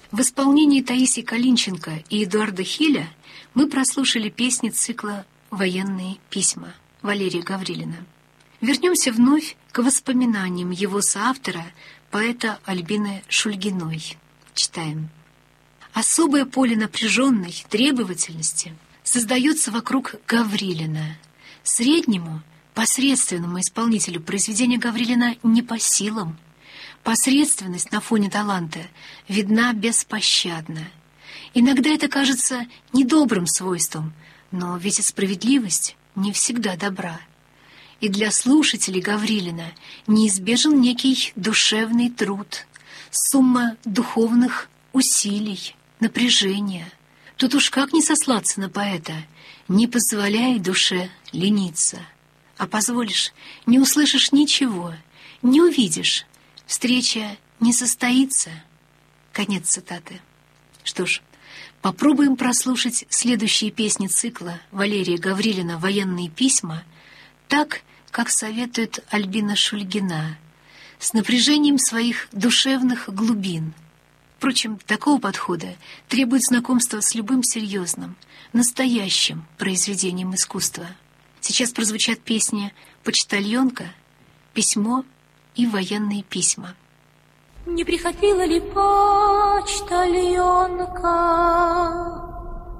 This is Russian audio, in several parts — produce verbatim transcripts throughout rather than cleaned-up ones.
В исполнении Таисии Калинченко и Эдуарда Хиля мы прослушали песни цикла «Военные письма» Валерия Гаврилина. Вернемся вновь к воспоминаниям его соавтора, поэта Альбины Шульгиной. Читаем. Особое поле напряженной требовательности создается вокруг Гаврилина. Среднему, посредственному исполнителю произведения Гаврилина не по силам. Посредственность на фоне таланта видна беспощадно. Иногда это кажется недобрым свойством, но ведь и справедливость не всегда добра. И для слушателей Гаврилина неизбежен некий душевный труд, сумма духовных усилий, напряжения. Тут уж как не сослаться на поэта, не позволяй душе лениться. А позволишь, не услышишь ничего, не увидишь, встреча не состоится. Конец цитаты. Что ж, попробуем прослушать следующие песни цикла Валерия Гаврилина «Военные письма» так, как советует Альбина Шульгина, с напряжением своих душевных глубин. Впрочем, такого подхода требует знакомства с любым серьезным, настоящим произведением искусства. Сейчас прозвучат песни «Почтальонка», «Письмо» и «Военные письма». Не приходила ли почтальонка,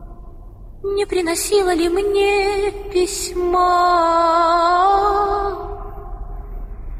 не приносила ли мне письма?